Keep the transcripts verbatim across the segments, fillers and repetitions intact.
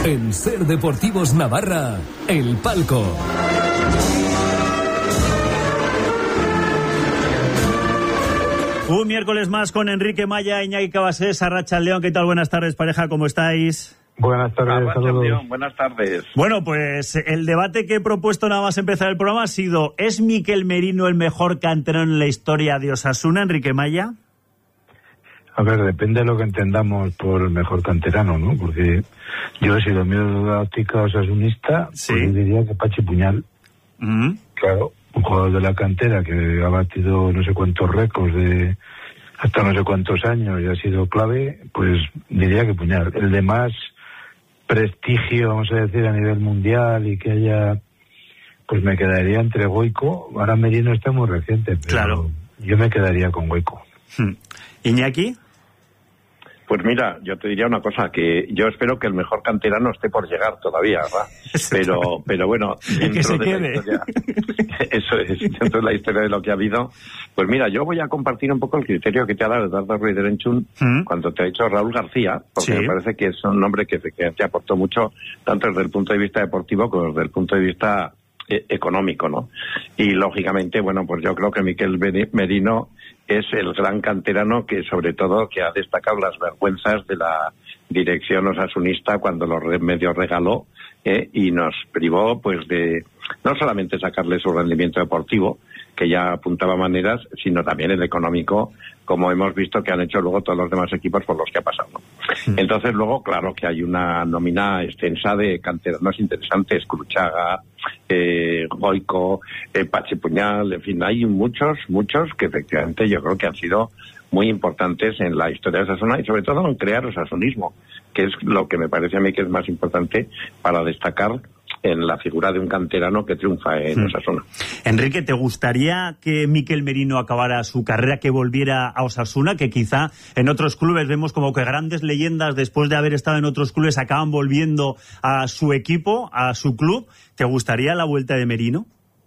En Ser Deportivos Navarra, El Palco. Un miércoles más con Enrique Maya, Iñaki Cabasés, Arracha León. ¿Qué tal? Buenas tardes, pareja, ¿cómo estáis? Buenas tardes, saludos. León, buenas tardes. Bueno, pues el debate que he propuesto nada más empezar el programa ha sido: ¿es Mikel Merino el mejor canterano en la historia de Osasuna, Enrique Maya? A ver, depende de lo que entendamos por el mejor canterano, ¿no? Porque yo, si lo miro de la óptica osasunista, ¿sí? Pues diría que Pachi Puñal. Mm. Claro, un jugador de la cantera que ha batido no sé cuántos récords de hasta no sé cuántos años y ha sido clave, pues diría que Puñal. El de más prestigio, vamos a decir, a nivel mundial y que haya, pues me quedaría entre Goico. Ahora Merino está muy reciente, pero claro, yo me quedaría con Goico. Hmm. ¿Iñaki? Pues mira, yo te diría una cosa, que yo espero que el mejor canterano esté por llegar todavía, ¿verdad? Pero, pero bueno, y que se de quede. Historia, eso es, dentro de la historia de lo que ha habido. Pues mira, yo voy a compartir un poco el criterio que te ha dado Eduardo Ruiz de Lenchun ¿Mm? cuando te ha dicho Raúl García, porque sí, me parece que es un nombre que efectivamente aportó mucho, tanto desde el punto de vista deportivo como desde el punto de vista eh, económico, ¿no? Y lógicamente, bueno, pues yo creo que Mikel Merino es el gran canterano que, sobre todo, que ha destacado las vergüenzas de la dirección osasunista cuando los medios regaló eh, y nos privó, pues, de no solamente sacarle su rendimiento deportivo, que ya apuntaba maneras, sino también el económico, como hemos visto que han hecho luego todos los demás equipos por los que ha pasado, ¿no? Sí. Entonces, luego, claro que hay una nómina extensa de canteranos interesantes, Cruchaga, eh, Goico, eh, Pachi Puñal, en fin, hay muchos, muchos que efectivamente yo creo que han sido muy importantes en la historia de Osasuna y sobre todo en crear osasunismo, que es lo que me parece a mí que es más importante para destacar en la figura de un canterano que triunfa en Osasuna. Enrique, ¿te gustaría que Mikel Merino acabara su carrera, que volviera a Osasuna? Que quizá en otros clubes vemos como que grandes leyendas, después de haber estado en otros clubes, acaban volviendo a su equipo, a su club. ¿Te gustaría la vuelta de Merino?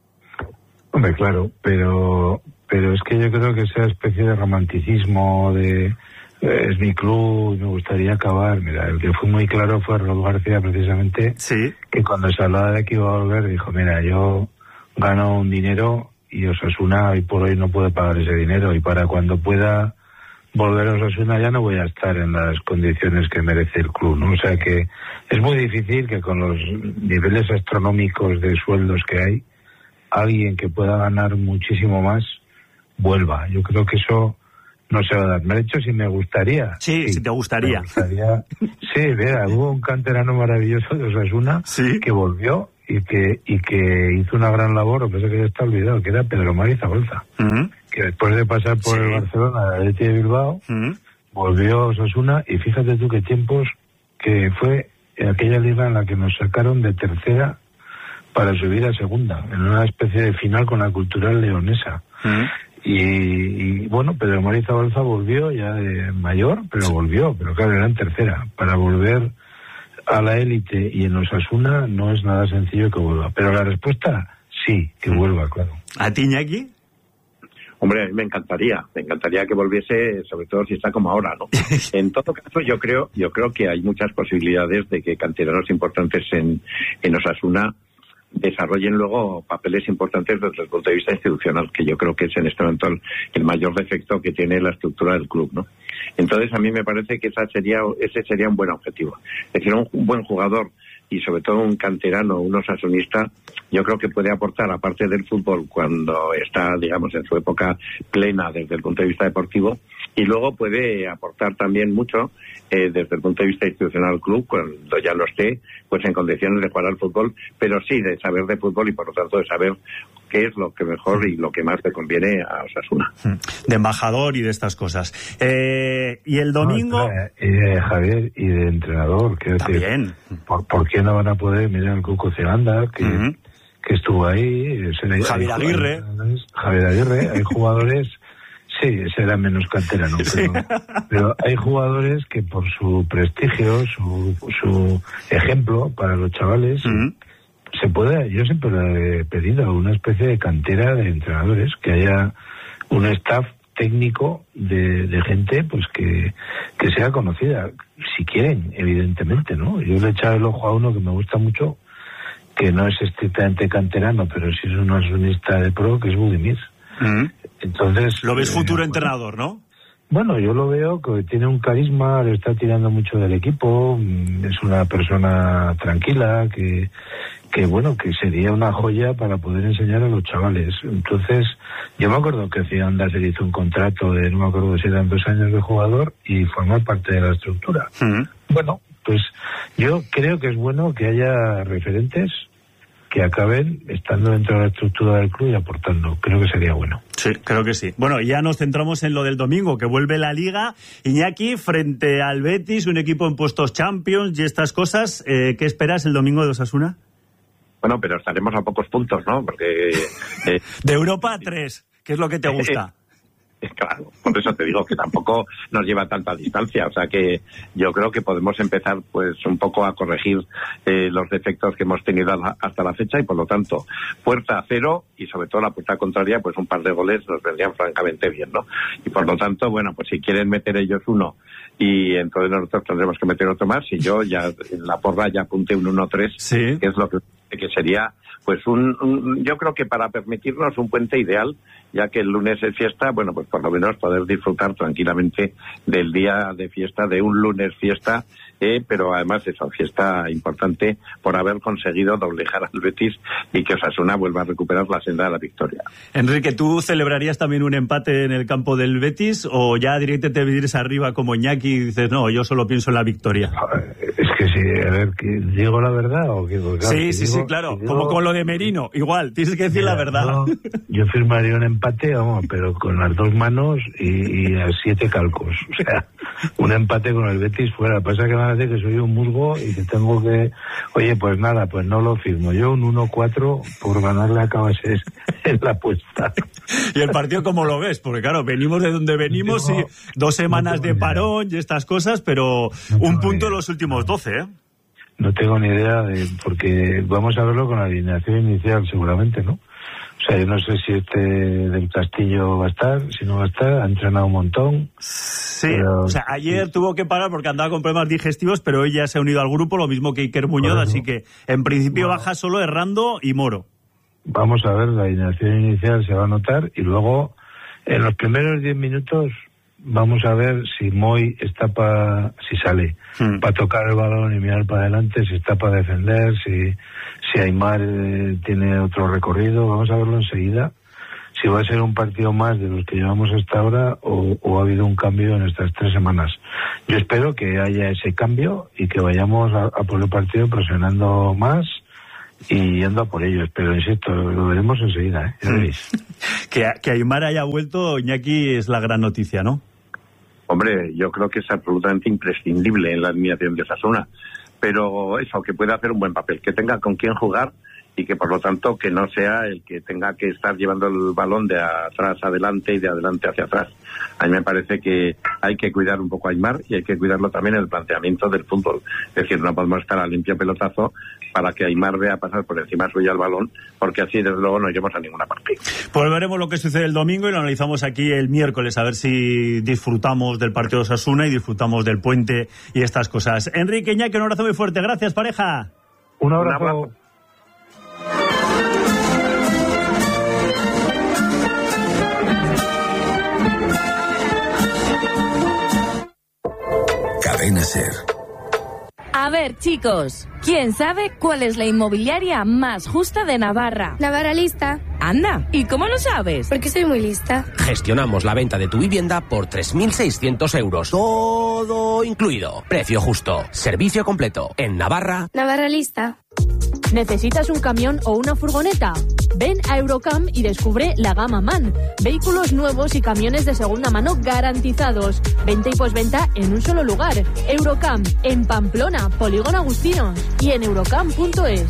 Hombre, claro, pero pero es que yo creo que esa especie de romanticismo de es mi club, me gustaría acabar. Mira, el que fue muy claro fue Raúl García, precisamente, sí, que cuando se hablaba de que iba a volver, dijo, mira, yo gano un dinero y Osasuna hoy por hoy no puede pagar ese dinero, y para cuando pueda volver a Osasuna ya no voy a estar en las condiciones que merece el club, ¿no? O sea que es muy difícil que con los niveles astronómicos de sueldos que hay, alguien que pueda ganar muchísimo más vuelva. Yo creo que eso no se va a dar. Me ha dicho si me gustaría. Sí, sí, si te gustaría. Me gustaría. Sí, mira, hubo un canterano maravilloso de Osasuna, ¿sí?, que volvió y que y que hizo una gran labor, lo que pasa es que ya está olvidado, que era Pedro Mari Zabalza, uh-huh, que después de pasar por sí. el Barcelona, el Athletic de Bilbao, uh-huh, volvió a Osasuna, y fíjate tú qué tiempos, que fue aquella liga en la que nos sacaron de tercera para subir a segunda, en una especie de final con la Cultural Leonesa. Uh-huh. Y, y bueno, Pedro Mari Zabalza volvió ya de mayor, pero volvió, pero claro, era en tercera. Para volver a la élite y en Osasuna no es nada sencillo que vuelva. Pero la respuesta, sí, que vuelva, claro. ¿A ti, Iñaki? Hombre, a mí me encantaría, me encantaría que volviese, sobre todo si está como ahora, ¿no? En todo caso, yo creo, yo creo que hay muchas posibilidades de que canteranos importantes en, en Osasuna desarrollen luego papeles importantes desde el punto de vista institucional, que yo creo que es en este momento el, el mayor defecto que tiene la estructura del club, ¿no? Entonces a mí me parece que esa sería ese sería un buen objetivo. Es decir, un, un buen jugador y sobre todo un canterano, un osasunista, yo creo que puede aportar, aparte del fútbol, cuando está, digamos, en su época plena desde el punto de vista deportivo, y luego puede aportar también mucho eh, desde el punto de vista institucional al club, cuando ya lo esté, pues en condiciones de jugar al fútbol, pero sí de saber de fútbol y por lo tanto de saber qué es lo que mejor y lo que más le conviene a Osasuna. De embajador y de estas cosas. Eh, y el domingo... No, y de Javier, y de entrenador. Quiero También. Decir, ¿por, ¿por qué no van a poder mirar el Cuco Ceganda, que, uh-huh, que estuvo ahí? Se Javier Aguirre. Javier Aguirre, hay jugadores... Sí, ese era menos canterano, sí, pero, pero hay jugadores que por su prestigio, su, su ejemplo para los chavales, uh-huh, se puede, yo siempre le he pedido una especie de cantera de entrenadores, que haya un staff técnico de, de gente pues que, que sea conocida, si quieren, evidentemente, ¿no? Yo le he echado el ojo a uno que me gusta mucho, que no es estrictamente canterano, pero sí es un asunista de pro, que es Budimir. Mm. Entonces... Lo ves eh, futuro bueno, entrenador, ¿no? Bueno, yo lo veo que tiene un carisma, le está tirando mucho del equipo, es una persona tranquila, que, que bueno, que sería una joya para poder enseñar a los chavales. Entonces, yo me acuerdo que Zidane se hizo un contrato de, no me acuerdo si eran dos años de jugador, y formar parte de la estructura. Mm. Bueno, pues yo creo que es bueno que haya referentes que acaben estando dentro de la estructura del club y aportando. Creo que sería bueno. Sí, creo que sí. Bueno, ya nos centramos en lo del domingo, que vuelve la Liga. Iñaki, frente al Betis, un equipo en puestos Champions y estas cosas. Eh, ¿Qué esperas el domingo de Osasuna? Bueno, pero estaremos a pocos puntos, ¿no? Porque... Eh, de Europa a tres. ¿Qué es lo que te gusta? Claro, por eso te digo que tampoco nos lleva tanta distancia, o sea que yo creo que podemos empezar pues un poco a corregir eh, los defectos que hemos tenido hasta la fecha y por lo tanto puerta a cero y sobre todo la puerta contraria pues un par de goles nos vendrían francamente bien, ¿no? Y por lo tanto, bueno, pues si quieren meter ellos uno y entonces nosotros tendremos que meter otro más y yo ya en la porra ya apunté un uno tres, sí, que es lo que, que sería pues un, un yo creo que para permitirnos un puente ideal, ya que el lunes es fiesta, bueno, pues por lo menos poder disfrutar tranquilamente del día de fiesta, de un lunes fiesta, eh, pero además es una fiesta importante por haber conseguido doblegar al Betis y que Osasuna vuelva a recuperar la senda de la victoria. Enrique, ¿tú celebrarías también un empate en el campo del Betis o ya directamente te vienes arriba como Iñaki y dices, no, yo solo pienso en la victoria? Es que sí, a ver, ¿digo la verdad o qué? Claro, sí, sí, digo, sí, claro, digo, como con lo de Merino, igual, tienes que decir mira, la verdad. No, yo firmaría un empate, vamos, pero con las dos manos y, y a siete calcos, o sea, un empate con el Betis fuera. Pasa que van a decir que soy un musgo y que tengo que, oye, pues nada, pues no lo firmo. Yo un uno cuatro por ganarle a Cabases en la apuesta. ¿Y el partido cómo lo ves? Porque claro, venimos de donde venimos no, y dos semanas no de parón y estas cosas, pero no un punto en los últimos doce, ¿eh? No tengo ni idea, de porque vamos a verlo con la alineación inicial seguramente, ¿no? O sea, yo no sé si este del Castillo va a estar, si no va a estar, ha entrenado un montón. Sí, pero, o sea, ayer sí. tuvo que parar porque andaba con problemas digestivos, pero hoy ya se ha unido al grupo, lo mismo que Iker Muñoz, bueno, así que en principio bueno. baja solo Errando y Moro. Vamos a ver, la alineación inicial se va a notar y luego en los primeros diez minutos vamos a ver si Moy está para, si sale, hmm. para tocar el balón y mirar para adelante, si está para defender, si, si Aimar eh, tiene otro recorrido, vamos a verlo enseguida. Si va a ser un partido más de los que llevamos hasta ahora o, o ha habido un cambio en estas tres semanas. Yo espero que haya ese cambio y que vayamos a, a por el partido presionando más y yendo a por ellos, pero insisto, lo veremos enseguida, ¿eh? Ya veréis. que, que Aimar haya vuelto, Iñaki, es la gran noticia, ¿no? Hombre, yo creo que es absolutamente imprescindible en la alineación de Osasuna, pero eso, que pueda hacer un buen papel, que tenga con quién jugar y que por lo tanto que no sea el que tenga que estar llevando el balón de atrás adelante y de adelante hacia atrás. A mí me parece que hay que cuidar un poco a Aimar y hay que cuidarlo también en el planteamiento del fútbol. Es decir, no podemos estar a limpio pelotazo para que Aimar vea pasar por encima suya el balón, porque así desde luego no llevamos a ninguna parte. Pues veremos lo que sucede el domingo y lo analizamos aquí el miércoles, a ver si disfrutamos del partido de Osasuna y disfrutamos del puente y estas cosas. Enrique, Iñaki, un abrazo muy fuerte. Gracias, pareja. Un abrazo. Un abrazo. Cadena Ser. A ver, chicos, ¿quién sabe cuál es la inmobiliaria más justa de Navarra? Navarra Lista. Anda, ¿y cómo lo sabes? Porque soy muy lista. Gestionamos la venta de tu vivienda por tres mil seiscientos euros. Todo incluido. Precio justo. Servicio completo. En Navarra. Navarra Lista. ¿Necesitas un camión o una furgoneta? Ven a Eurocam y descubre la gama MAN. Vehículos nuevos y camiones de segunda mano garantizados. Venta y posventa en un solo lugar. Eurocam, en Pamplona, Polígono Agustinos y en eurocam punto es.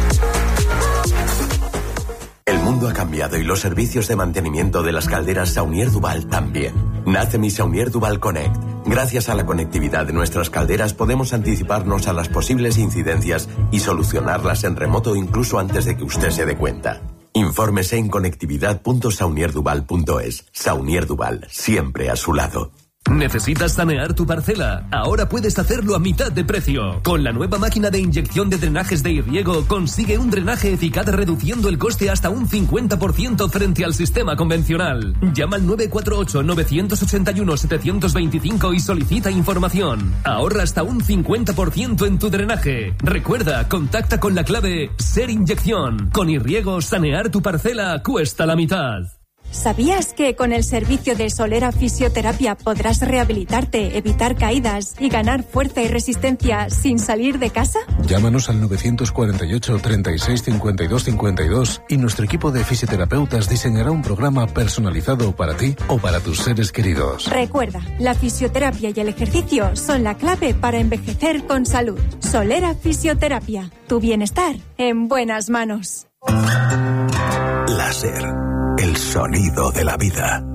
El mundo ha cambiado y los servicios de mantenimiento de las calderas Saunier Duval también. Nace mi Saunier Duval Connect. Gracias a la conectividad de nuestras calderas podemos anticiparnos a las posibles incidencias y solucionarlas en remoto incluso antes de que usted se dé cuenta. Infórmese en conectividad punto saunier duval punto es. Saunier Duval, siempre a su lado. ¿Necesitas sanear tu parcela? Ahora puedes hacerlo a mitad de precio. Con la nueva máquina de inyección de drenajes de Irriego consigue un drenaje eficaz reduciendo el coste hasta un cincuenta por ciento frente al sistema convencional. Llama al nueve cuatro ocho, nueve ocho uno, siete dos cinco y solicita información. Ahorra hasta un cincuenta por ciento en tu drenaje. Recuerda, contacta con la clave SER Inyección. Con Irriego, sanear tu parcela cuesta la mitad. ¿Sabías que con el servicio de Solera Fisioterapia podrás rehabilitarte, evitar caídas y ganar fuerza y resistencia sin salir de casa? Llámanos al nueve cuatro ocho, treinta y seis, cincuenta y dos cincuenta y dos y nuestro equipo de fisioterapeutas diseñará un programa personalizado para ti o para tus seres queridos. Recuerda, la fisioterapia y el ejercicio son la clave para envejecer con salud. Solera Fisioterapia, tu bienestar en buenas manos. Láser. El sonido de la vida.